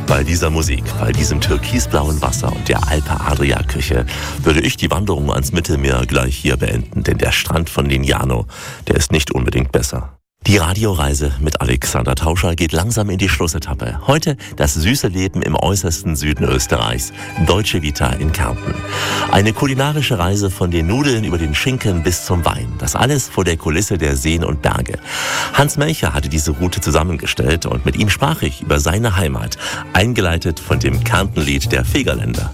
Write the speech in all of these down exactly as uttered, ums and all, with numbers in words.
Bei dieser Musik, bei diesem türkisblauen Wasser und der Alpe-Adria-Küche würde ich die Wanderung ans Mittelmeer gleich hier beenden, denn der Strand von Lignano, der ist nicht unbedingt besser. Die Radioreise mit Alexander Tauscher geht langsam in die Schlussetappe. Heute das süße Leben im äußersten Süden Österreichs, Deutsche Vita in Kärnten. Eine kulinarische Reise von den Nudeln über den Schinken bis zum Wein. Das alles vor der Kulisse der Seen und Berge. Hans Melcher hatte diese Route zusammengestellt und mit ihm sprach ich über seine Heimat, eingeleitet von dem Kärntenlied der Fegerländer.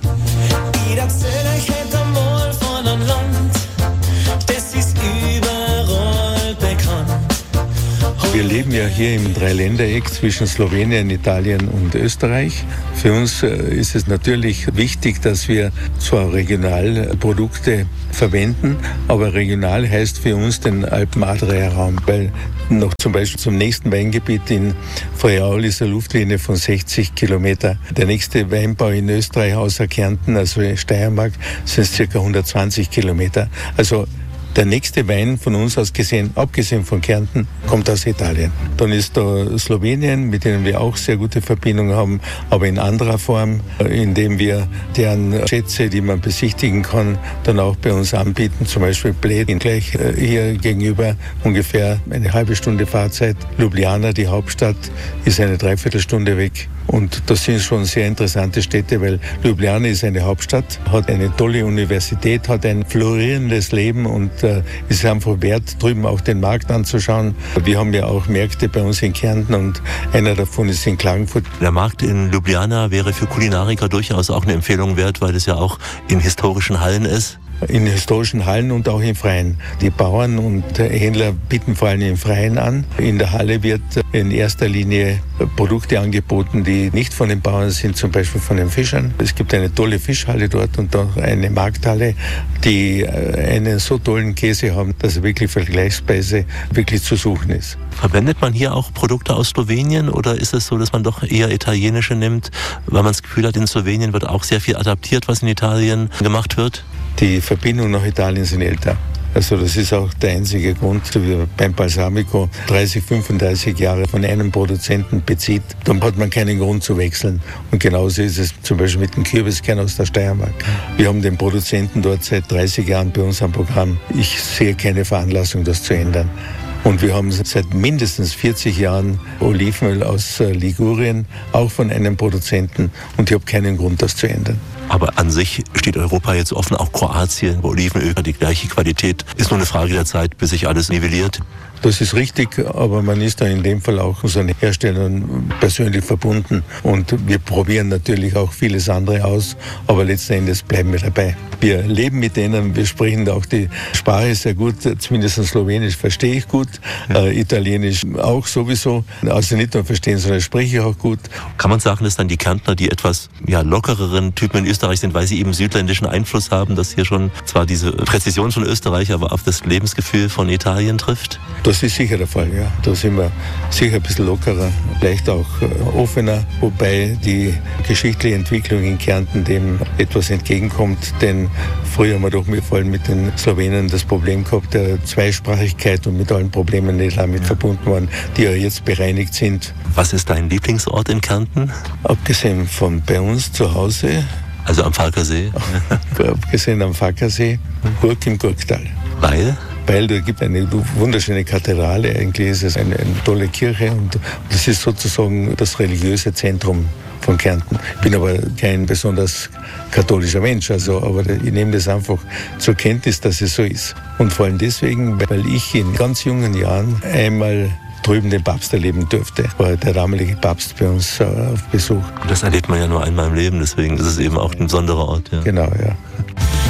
Wir leben ja hier im Dreiländereck zwischen Slowenien, Italien und Österreich. Für uns ist es natürlich wichtig, dass wir zwar Regionalprodukte verwenden, aber regional heißt für uns den Alpen-Adria-Raum, weil noch zum Beispiel zum nächsten Weingebiet in Friaul ist eine Luftlinie von sechzig Kilometer. Der nächste Weinbau in Österreich außer Kärnten, also in Steiermark, sind ca. hundertzwanzig Kilometer. Also der nächste Wein von uns aus gesehen, abgesehen von Kärnten, kommt aus Italien. Dann ist da Slowenien, mit denen wir auch sehr gute Verbindungen haben, aber in anderer Form, indem wir deren Schätze, die man besichtigen kann, dann auch bei uns anbieten. Zum Beispiel Bled, gleich hier gegenüber ungefähr eine halbe Stunde Fahrzeit. Ljubljana, die Hauptstadt, ist eine Dreiviertelstunde weg. Und das sind schon sehr interessante Städte, weil Ljubljana ist eine Hauptstadt, hat eine tolle Universität, hat ein florierendes Leben und äh, ist einfach wert, drüben auch den Markt anzuschauen. Wir haben ja auch Märkte bei uns in Kärnten und einer davon ist in Klagenfurt. Der Markt in Ljubljana wäre für Kulinariker durchaus auch eine Empfehlung wert, weil es ja auch in historischen Hallen ist. In historischen Hallen und auch im Freien. Die Bauern und Händler bieten vor allem im Freien an. In der Halle wird in erster Linie Produkte angeboten, die nicht von den Bauern sind, zum Beispiel von den Fischern. Es gibt eine tolle Fischhalle dort und auch eine Markthalle, die einen so tollen Käse haben, dass er wirklich vergleichsweise wirklich zu suchen ist. Verwendet man hier auch Produkte aus Slowenien oder ist es so, dass man doch eher italienische nimmt, weil man das Gefühl hat, in Slowenien wird auch sehr viel adaptiert, was in Italien gemacht wird? Die Verbindungen nach Italien sind älter. Also das ist auch der einzige Grund, so wie beim Balsamico dreißig, fünfunddreißig Jahre von einem Produzenten bezieht, dann hat man keinen Grund zu wechseln. Und genauso ist es zum Beispiel mit dem Kürbiskern aus der Steiermark. Wir haben den Produzenten dort seit dreißig Jahren bei uns am Programm. Ich sehe keine Veranlassung, das zu ändern. Und wir haben seit mindestens vierzig Jahren Olivenöl aus Ligurien, auch von einem Produzenten. Und ich habe keinen Grund, das zu ändern. Aber an sich steht Europa jetzt offen, auch Kroatien, wo Olivenöl hat die gleiche Qualität. Ist nur eine Frage der Zeit, bis sich alles nivelliert. Das ist richtig, aber man ist da in dem Fall auch unseren Herstellern persönlich verbunden. Und wir probieren natürlich auch vieles andere aus, aber letzten Endes bleiben wir dabei. Wir leben mit denen, wir sprechen auch die Sprache sehr gut, zumindest Slowenisch verstehe ich gut, ja. äh, Italienisch auch sowieso. Also nicht nur verstehen, sondern spreche ich auch gut. Kann man sagen, dass dann die Kärntner die etwas ja, lockereren Typen in Österreich sind, weil sie eben südländischen Einfluss haben, dass hier schon zwar diese Präzision von Österreich, aber auf das Lebensgefühl von Italien trifft? Das ist sicher der Fall, ja. Da sind wir sicher ein bisschen lockerer, vielleicht auch äh, offener, wobei die geschichtliche Entwicklung in Kärnten dem etwas entgegenkommt, denn früher haben wir doch vor allem mit den Slowenen das Problem gehabt, der Zweisprachigkeit und mit allen Problemen, die damit ja. verbunden waren, die ja jetzt bereinigt sind. Was ist dein Lieblingsort in Kärnten? Abgesehen von bei uns zu Hause. Also am Falkersee? Abgesehen am Falkersee, Gurk im Gurktal. Weil? Weil da gibt eine wunderschöne Kathedrale, eigentlich ist es eine, eine tolle Kirche und das ist sozusagen das religiöse Zentrum von Kärnten. Ich bin aber kein besonders katholischer Mensch, also, aber ich nehme das einfach zur Kenntnis, dass es so ist. Und vor allem deswegen, weil ich in ganz jungen Jahren einmal drüben den Papst erleben durfte. War der damalige Papst bei uns äh, auf Besuch. Das erlebt man ja nur einmal im Leben, deswegen ist es eben auch ein besonderer Ort. Ja. Genau, ja.